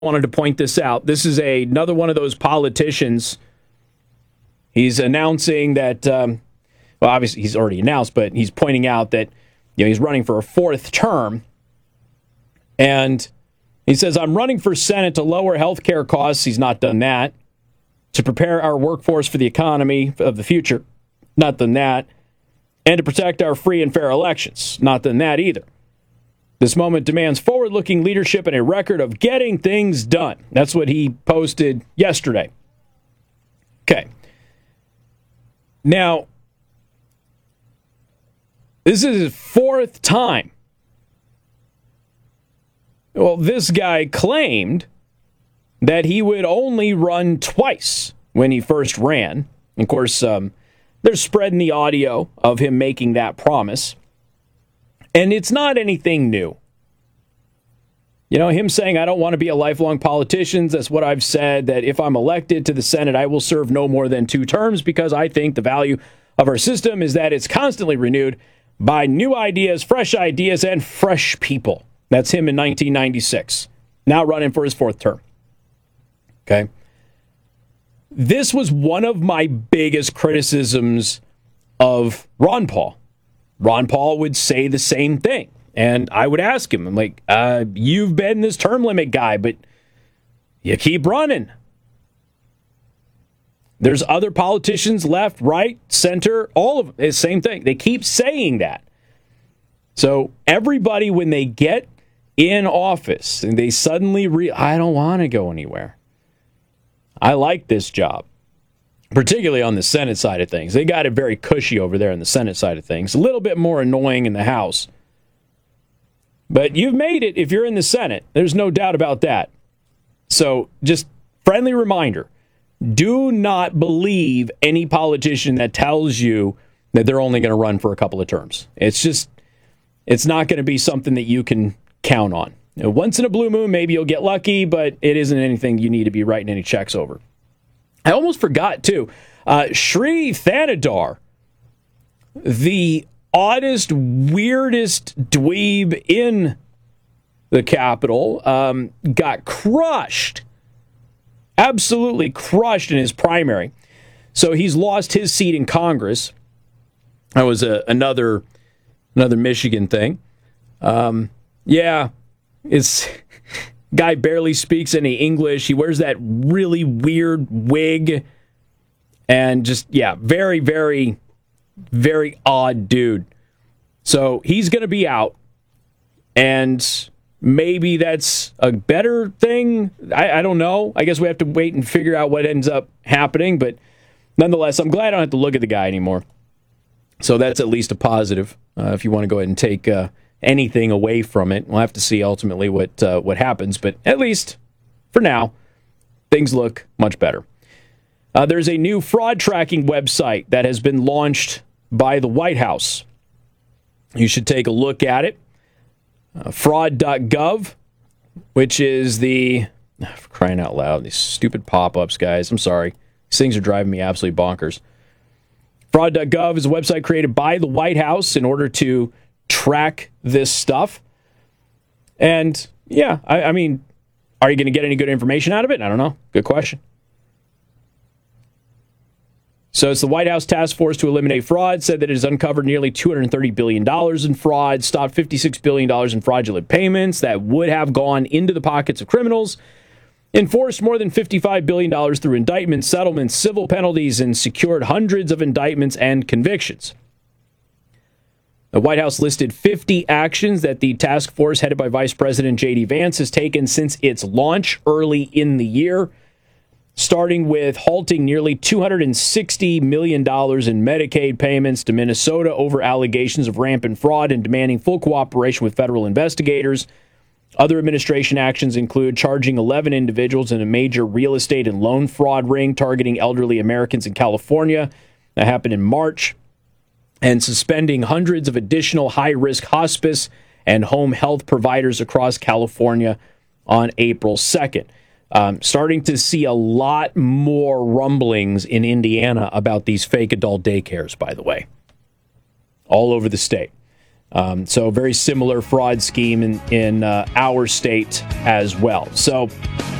wanted to point this out. This is another one of those politicians. He's announcing that, well, obviously he's already announced, but he's pointing out that he's running for a fourth term. And he says, I'm running for Senate to lower health care costs. He's not done that. To prepare our workforce for the economy of the future. Not done that. And to protect our free and fair elections. Not done that either. This moment demands forward-looking leadership and a record of getting things done. That's what he posted yesterday. Okay. Now, this is his fourth time. Well, this guy claimed that he would only run twice when he first ran. Of course, they're spreading the audio of him making that promise. And it's not anything new. Him saying, I don't want to be a lifelong politician. That's what I've said, that if I'm elected to the Senate, I will serve no more than 2 terms because I think the value of our system is that it's constantly renewed by new ideas, and fresh people. That's him in 1996. Now running for his 4th term. Okay. This was one of my biggest criticisms of Ron Paul. Ron Paul would say the same thing. And I would ask him, I'm like, you've been this term limit guy, but you keep running. There's other politicians, left, right, center, all of the same thing. They keep saying that. So everybody, when they get in office and they suddenly I don't want to go anywhere. I like this job, particularly on the Senate side of things. They got it very cushy over there on the Senate side of things. A little bit more annoying in the House. But you've made it if you're in the Senate. There's no doubt about that. So just friendly reminder, do not believe any politician that tells you that they're only going to run for a couple of terms. It's not going to be something that you can count on. Once in a blue moon, maybe you'll get lucky, but it isn't anything you need to be writing any checks over. I almost forgot, too. Sri Thanadar, the oddest, weirdest dweeb in the Capitol, got crushed. Absolutely crushed in his primary. So he's lost his seat in Congress. That was another Michigan thing. It's guy barely speaks any English. He wears that really weird wig. And just, very, very, very odd dude. So he's going to be out. And maybe that's a better thing. I don't know. I guess we have to wait and figure out what ends up happening. But nonetheless, I'm glad I don't have to look at the guy anymore. So that's at least a positive. If you want to go ahead and take anything away from it, we'll have to see ultimately what happens. But at least for now, things look much better. There's a new fraud tracking website that has been launched by the White House. You should take a look at it. Fraud.gov, which is for crying out loud, these stupid pop-ups, guys. I'm sorry. These things are driving me absolutely bonkers. Fraud.gov is a website created by the White House in order to track this stuff. And, I mean, are you going to get any good information out of it? I don't know. Good question. So it's the White House Task Force to Eliminate Fraud said that it has uncovered nearly $230 billion in fraud, stopped $56 billion in fraudulent payments that would have gone into the pockets of criminals, enforced more than $55 billion through indictments, settlements, civil penalties, and secured hundreds of indictments and convictions. The White House listed 50 actions that the task force headed by Vice President J.D. Vance has taken since its launch early in the year, starting with halting nearly $260 million in Medicaid payments to Minnesota over allegations of rampant fraud and demanding full cooperation with federal investigators. Other administration actions include charging 11 individuals in a major real estate and loan fraud ring targeting elderly Americans in California. That happened in March. And suspending hundreds of additional high-risk hospice and home health providers across California on April 2nd. Starting to see a lot more rumblings in Indiana about these fake adult daycares, by the way, all over the state. So a very similar fraud scheme in our state as well. So